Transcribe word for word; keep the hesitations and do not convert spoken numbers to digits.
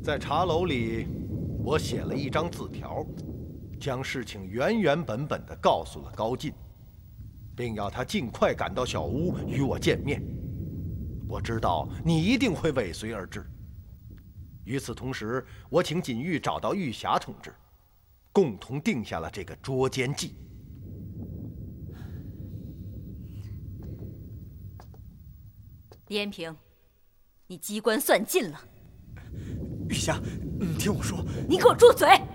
在茶楼里，我写了一张字条，将事情原原本本地告诉了高进，并要他尽快赶到小屋与我见面。我知道你一定会尾随而至。与此同时，我请锦玉找到玉霞同志，共同定下了这个捉奸计。 李延平，你机关算尽了。 玉霞，你听我说， 你给我住嘴！